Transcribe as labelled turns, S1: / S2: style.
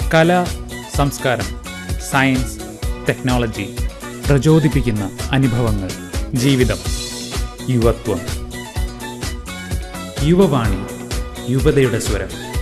S1: കല, സംസ്കാരം, science, technology, പ്രചോദിപ്പിക്കുന്ന അനുഭവങ്ങൾ, ജീവിതം, യുവത്വം. യുവവാണി, യുവതയുടെ സ്വരം.